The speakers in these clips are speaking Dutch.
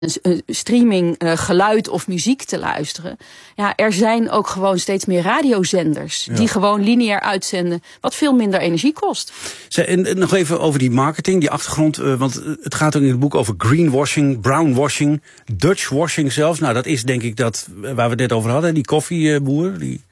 streaming geluid of muziek te luisteren. Ja, er zijn ook gewoon steeds meer radiozenders die gewoon lineair uitzenden, wat veel minder energie kost. En nog even over die marketing, die achtergrond, want het gaat ook in het boek over greenwashing, brownwashing, Dutchwashing zelfs. Nou, dat is denk ik dat waar we het net over hadden, die koffieboer, die...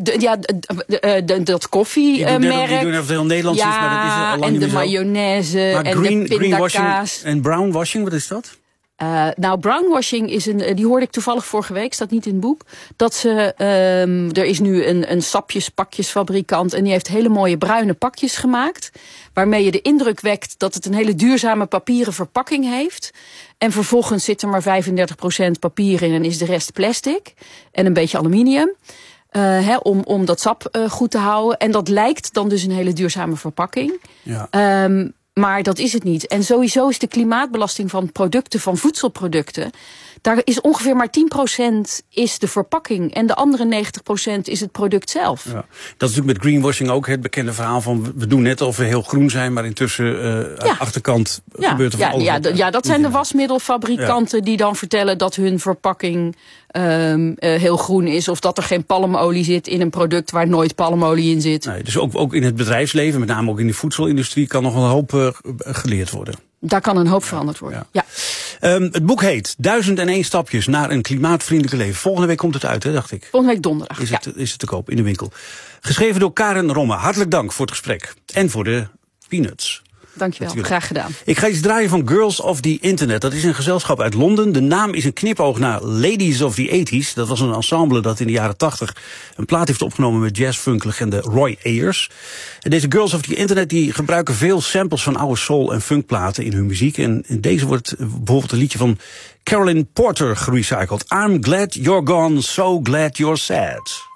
Dat koffiemerk. Die doen er veel Nederlands is, maar dat is al lang en niet de meer zo. mayonaise Maar en de pindakaas. En brownwashing, wat is dat? Brownwashing is die hoorde ik toevallig vorige week, staat niet in het boek. Dat ze, er is nu een sapjespakjesfabrikant en die heeft hele mooie bruine pakjes gemaakt. Waarmee je de indruk wekt dat het een hele duurzame papieren verpakking heeft. En vervolgens zit er maar 35% papier in en is de rest plastic. En een beetje aluminium. Om dat sap goed te houden. En dat lijkt dan dus een hele duurzame verpakking. Ja. Maar dat is het niet. En sowieso is de klimaatbelasting van producten, van voedselproducten, daar is ongeveer maar 10% is de verpakking. En de andere 90% is het product zelf. Ja. Dat is natuurlijk met greenwashing ook het bekende verhaal van we doen net of we heel groen zijn, maar intussen aan de achterkant gebeurt er van alles. Ja, dat zijn de wasmiddelfabrikanten die dan vertellen dat hun verpakking heel groen is, of dat er geen palmolie zit in een product waar nooit palmolie in zit. Nee, dus ook in het bedrijfsleven, met name ook in de voedselindustrie, kan nog een hoop geleerd worden. Daar kan een hoop veranderd worden. Ja. Het boek heet 1001 stapjes naar een klimaatvriendelijke leven. Volgende week komt het uit, hè, dacht ik. Volgende week donderdag. Is het te koop in de winkel. Geschreven door Karen Romme. Hartelijk dank voor het gesprek. En voor de peanuts. Dankjewel, natuurlijk. Graag gedaan. Ik ga iets draaien van Girls of the Internet. Dat is een gezelschap uit Londen. De naam is een knipoog naar Ladies of the 80s. Dat was een ensemble dat in de jaren 80 een plaat heeft opgenomen met jazz-funk-legende Roy Ayers. En deze Girls of the Internet die gebruiken veel samples van oude soul- en funkplaten in hun muziek. En in deze wordt bijvoorbeeld een liedje van Carolyn Porter gerecycled. I'm glad you're gone, so glad you're sad.